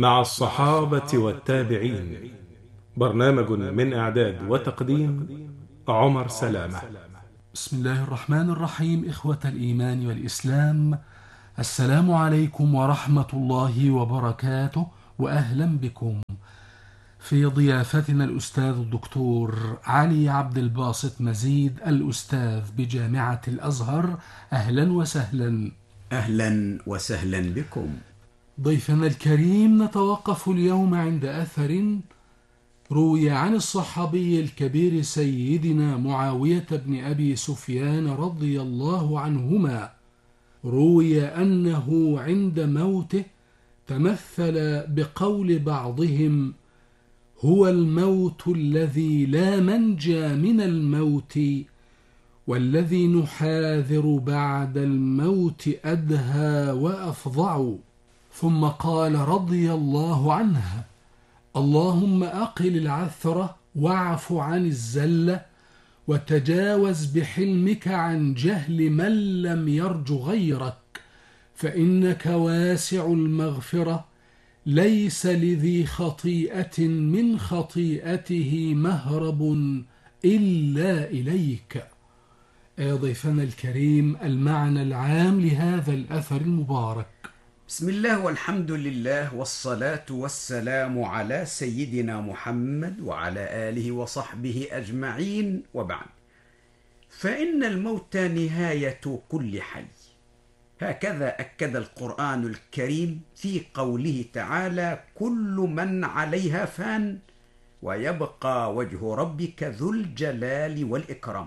مع الصحابة والتابعين. برنامج من إعداد وتقديم عمر سلامة. بسم الله الرحمن الرحيم. إخوة الإيمان والإسلام، السلام عليكم ورحمة الله وبركاته، وأهلا بكم في ضيافتنا الأستاذ الدكتور علي عبد الباسط مزيد، الأستاذ بجامعة الأزهر. أهلا وسهلا. أهلا وسهلا بكم. ضيفنا الكريم، نتوقف اليوم عند أثر روي عن الصحابي الكبير سيدنا معاوية بن أبي سفيان رضي الله عنهما. روي أنه عند موته تمثل بقول بعضهم: هو الموت الذي لا منجى من الموت، والذي نحاذر بعد الموت أدهى وأفظع. ثم قال رضي الله عنه: اللهم أقل العثرة واعف عن الزلة، وتجاوز بحلمك عن جهل من لم يرج غيرك، فإنك واسع المغفرة، ليس لذي خطيئة من خطيئته مهرب إلا إليك. يا ضيفنا الكريم، المعنى العام لهذا الأثر المبارك. بسم الله والحمد لله والصلاة والسلام على سيدنا محمد وعلى آله وصحبه أجمعين، وبعد، فإن الموت نهاية كل حي، هكذا أكد القرآن الكريم في قوله تعالى: كل من عليها فان ويبقى وجه ربك ذو الجلال والإكرام.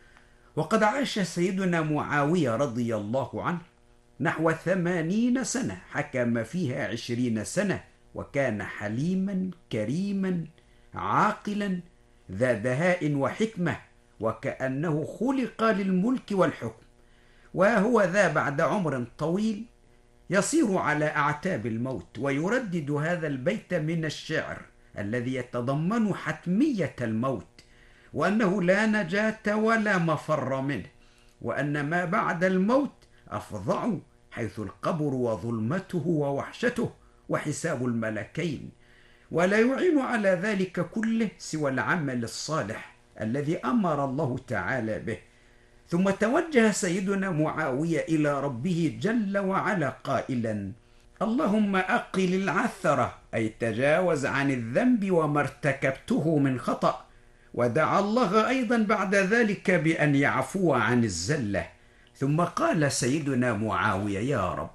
وقد عاش سيدنا معاوية رضي الله عنه نحو 80 سنة، حكم فيها 20 سنة، وكان حليما كريما عاقلا ذا دهاء وحكمة، وكأنه خلق للملك والحكم. وهو ذا بعد عمر طويل يصير على أعتاب الموت، ويردد هذا البيت من الشعر الذي يتضمن حتمية الموت، وأنه لا نجاة ولا مفر منه، وأن ما بعد الموت أفظع، حيث القبر وظلمته ووحشته وحساب الملكين، ولا يعين على ذلك كله سوى العمل الصالح الذي أمر الله تعالى به. ثم توجه سيدنا معاوية إلى ربه جل وعلا قائلا: اللهم أقل العثرة، أي تجاوز عن الذنب وما ارتكبته من خطأ. ودعا الله أيضا بعد ذلك بأن يعفو عن الزلة. ثم قال سيدنا معاوية: يا رب،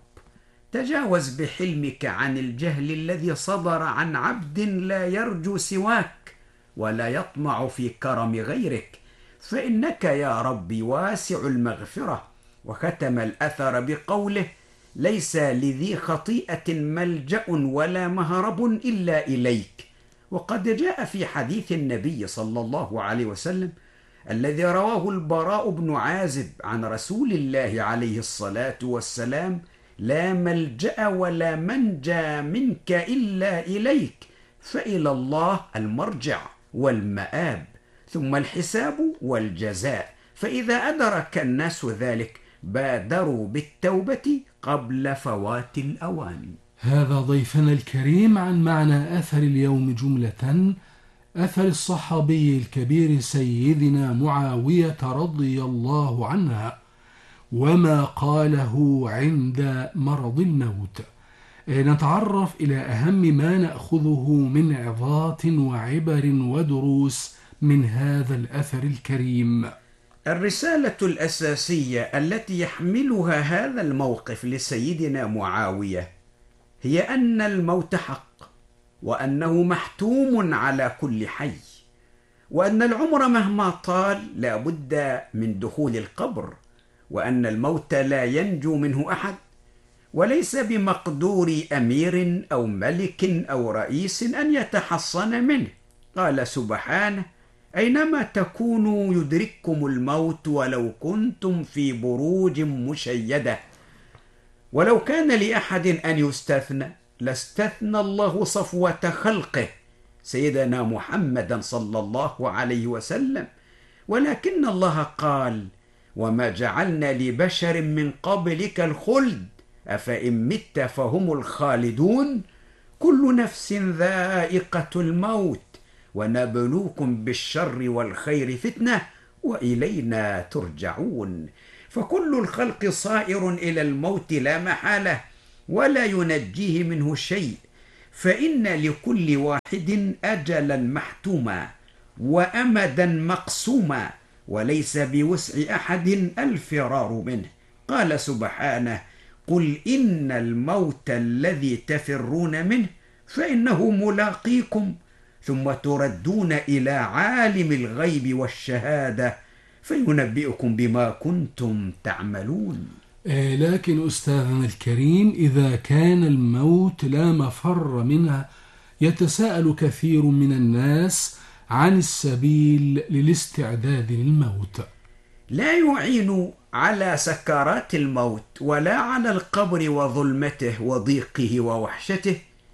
تجاوز بحلمك عن الجهل الذي صدر عن عبد لا يرجو سواك ولا يطمع في كرم غيرك، فإنك يا رب واسع المغفرة. وختم الأثر بقوله: ليس لذي خطيئة ملجأ ولا مهرب إلا إليك. وقد جاء في حديث النبي صلى الله عليه وسلم الذي رواه البراء بن عازب عن رسول الله عليه الصلاة والسلام: لا ملجأ ولا منجى منك إلا إليك، فإلى الله المرجع والمآب، ثم الحساب والجزاء. فإذا أدرك الناس ذلك بادروا بالتوبة قبل فوات الأوان. هذا ضيفنا الكريم عن معنى أثر اليوم جملة، أثر الصحابي الكبير سيدنا معاوية رضي الله عنه، وما قاله عند مرض الموت. نتعرف إلى أهم ما نأخذه من عظات وعبر ودروس من هذا الأثر الكريم. الرسالة الأساسية التي يحملها هذا الموقف لسيدنا معاوية هي أن الموت حق، وأنه محتوم على كل حي، وأن العمر مهما طال لا بد من دخول القبر، وأن الموت لا ينجو منه أحد، وليس بمقدور أمير أو ملك أو رئيس أن يتحصن منه. قال سبحانه: أينما تكونوا يدرككم الموت ولو كنتم في بروج مشيدة. ولو كان لأحد أن يستثنى لاستثنى الله صفوة خلقه سيدنا محمدا صلى الله عليه وسلم، ولكن الله قال: وما جعلنا لبشر من قبلك الخلد أفإن مت فهم الخالدون. كل نفس ذائقة الموت ونبلوكم بالشر والخير فتنة وإلينا ترجعون. فكل الخلق صائر إلى الموت لا محالة ولا ينجيه منه شيء، فإن لكل واحد أجلا محتوما وأمدا مقسوما وليس بوسع أحد الفرار منه. قال سبحانه: قل إن الموت الذي تفرون منه فإنه ملاقيكم ثم تردون إلى عالم الغيب والشهادة فينبئكم بما كنتم تعملون. لكن أستاذنا الكريم، إذا كان الموت لا مفر منه، يتساءل كثير من الناس عن السبيل للاستعداد للموت. لا يعين على سكرات الموت ولا على القبر وظلمته وضيقه ووحشته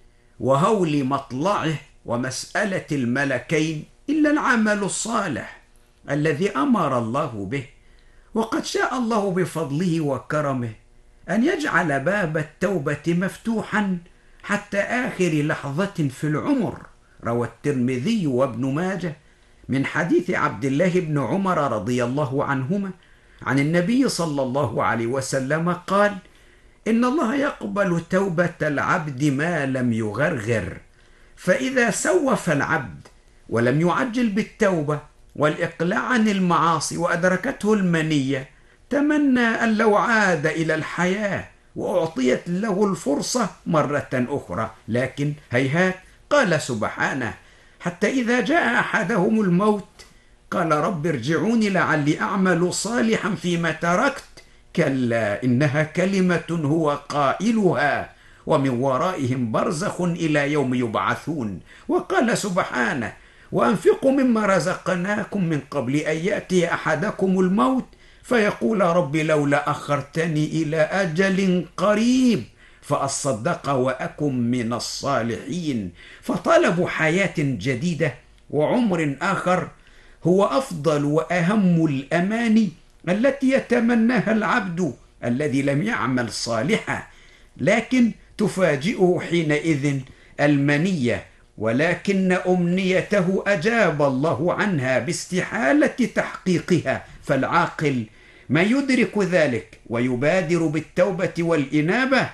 وهول مطلعه ومسألة الملكين إلا العمل الصالح الذي أمر الله به. وقد شاء الله بفضله وكرمه أن يجعل باب التوبة مفتوحا حتى آخر لحظة في العمر. روى الترمذي وابن ماجه من حديث عبد الله بن عمر رضي الله عنهما عن النبي صلى الله عليه وسلم قال: إن الله يقبل توبة العبد ما لم يغرغر، فإذا سوف العبد ولم يعجل بالتوبة والإقلاع عن المعاصي وأدركته المنية تمنى أن لو عاد إلى الحياة وأعطيت له الفرصة مرة أخرى، لكن هيهات. قال سبحانه: حتى إذا جاء أحدهم الموت قال رب ارجعوني لعلي أعمل صالحا فيما تركت كلا إنها كلمة هو قائلها ومن ورائهم برزخ إلى يوم يبعثون. وقال سبحانه: وأنفقوا مما رزقناكم من قبل أن يأتي أحدكم الموت فيقول رب لولا أخرتني إلى أجل قريب فأصدق وأكن من الصالحين. فطلب حياة جديدة وعمر آخر هو أفضل وأهم الأماني التي يتمناها العبد الذي لم يعمل صالحا، لكن تفاجئه حينئذ المنية، ولكن أمنيته أجاب الله عنها باستحالة تحقيقها. فالعاقل ما يدرك ذلك ويبادر بالتوبة والإنابة،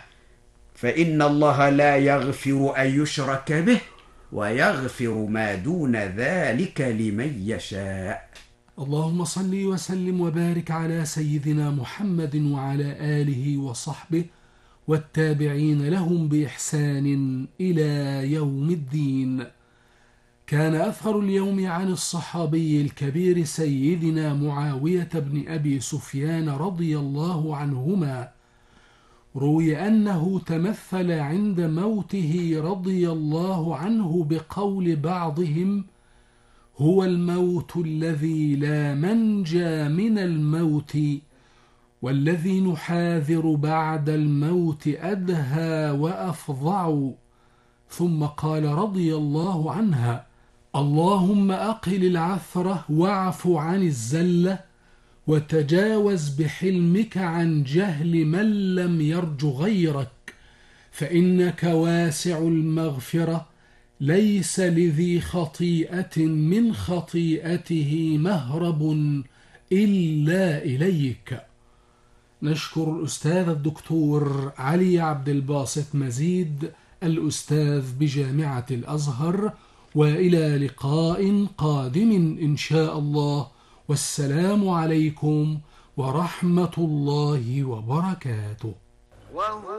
فإن الله لا يغفر أن يشرك به ويغفر ما دون ذلك لمن يشاء. اللهم صل وسلم وبارك على سيدنا محمد وعلى آله وصحبه والتابعين لهم بإحسان إلى يوم الدين. كان أثر اليوم عن الصحابي الكبير سيدنا معاوية بن أبي سفيان رضي الله عنهما. روي أنه تمثل عند موته رضي الله عنه بقول بعضهم: هو الموت الذي لا منجى من الموت، والذي نحاذر بعد الموت أدهى وأفظع. ثم قال رضي الله عنها: اللهم أقل العثرة واعف عن الزلة وتجاوز بحلمك عن جهل من لم يرج غيرك، فإنك واسع المغفرة ليس لذي خطيئة من خطيئته مهرب إلا إليك. نشكر الأستاذ الدكتور علي عبد الباسط مزيد الأستاذ بجامعة الأزهر، وإلى لقاء قادم إن شاء الله، والسلام عليكم ورحمة الله وبركاته.